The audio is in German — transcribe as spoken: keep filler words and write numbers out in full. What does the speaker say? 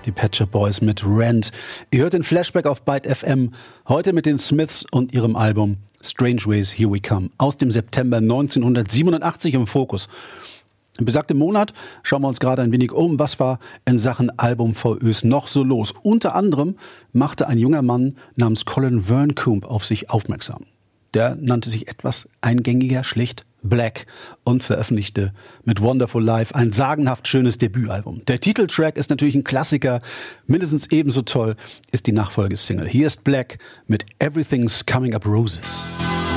die Pet Shop Boys mit Rent. Ihr hört den Flashback auf Byte F M, heute mit den Smiths und ihrem Album Strange Ways, Here We Come aus dem September neunzehnhundertsiebenundachtzig im Fokus. Im besagten Monat schauen wir uns gerade ein wenig um, was war in Sachen Album-V Ös noch so los. Unter anderem machte ein junger Mann namens Colin Verncombe auf sich aufmerksam. Der nannte sich etwas eingängiger schlicht Black und veröffentlichte mit Wonderful Life ein sagenhaft schönes Debütalbum. Der Titeltrack ist natürlich ein Klassiker, mindestens ebenso toll ist die Nachfolgesingle. Hier ist Black mit Everything's Coming Up Roses.